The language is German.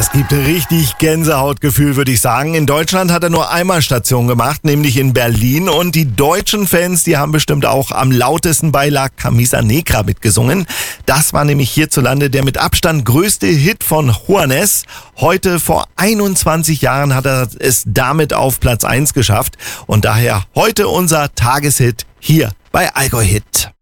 Das gibt richtig Gänsehautgefühl, würde ich sagen. In Deutschland hat er nur einmal Station gemacht, nämlich in Berlin. Und die deutschen Fans, die haben bestimmt auch am lautesten bei La Camisa Negra mitgesungen. Das war nämlich hierzulande der mit Abstand größte Hit von Juanes. Heute vor 21 Jahren hat er es damit auf Platz 1 geschafft. Und daher heute unser Tageshit hier bei Allgäu Hit.